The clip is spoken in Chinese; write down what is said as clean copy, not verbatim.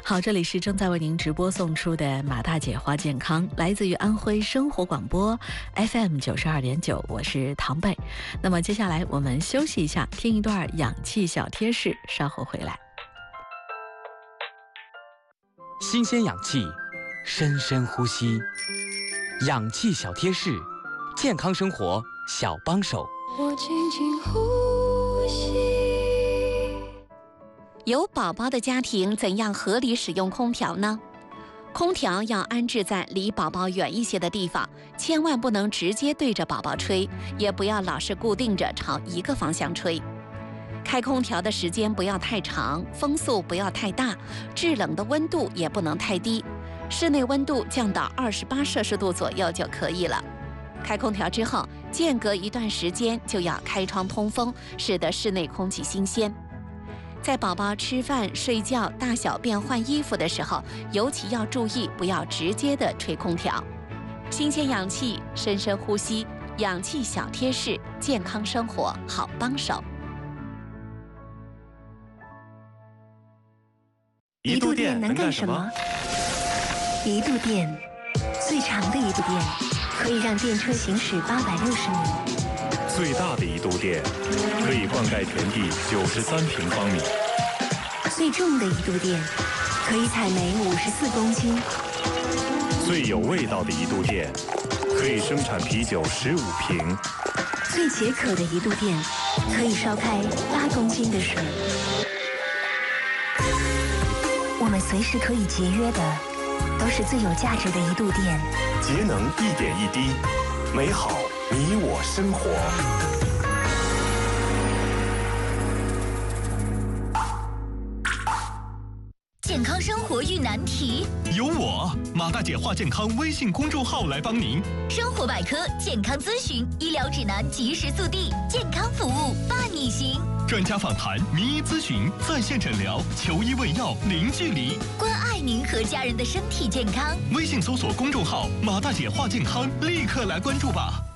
好，这里是正在为您直播送出的马大姐话健康，来自于安徽生活广播 FM 92.9，我是唐贝。那么接下来我们休息一下，听一段氧气小贴士，稍后回来。 新鲜氧气，深深呼吸，氧气小贴士，健康生活小帮手。 我轻轻呼吸。 有宝宝的家庭怎样合理使用空调呢？空调要安置在离宝宝远一些的地方，千万不能直接对着宝宝吹，也不要老是固定着朝一个方向吹。开空调的时间不要太长，风速不要太大，制冷的温度也不能太低，室内温度降到28摄氏度左右就可以了。开空调之后，间隔一段时间就要开窗通风，使得室内空气新鲜。在宝宝吃饭、睡觉、大小便、换衣服的时候，尤其要注意，不要直接的吹空调。新鲜氧气，深深呼吸，氧气小贴士，健康生活好帮手。 一度电能干什么？ 一度电，最长的一度电，可以让电车行驶860米。 最大的一度电，可以灌溉田地93平方米。 最重的一度电，可以采煤54公斤。 最有味道的一度电，可以生产啤酒15瓶。 最解渴的一度电，可以烧开8公斤的水。我们随时可以节约的，都是最有价值的一度电。 节能一点一滴，美好你我生活。 健康生活遇难题， 由我马大姐话健康微信公众号来帮您。 生活百科、健康咨询、医疗指南及时速递，健康服务伴你行。 专家访谈、名医咨询、在线诊疗，求医问药零距离， 关爱您和家人的身体健康。 微信搜索公众号马大姐话健康，立刻来关注吧。